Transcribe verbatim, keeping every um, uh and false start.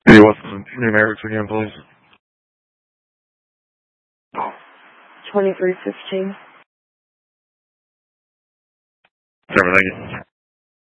Hey, what's the numerics again, please? twenty-three fifteen. Everything.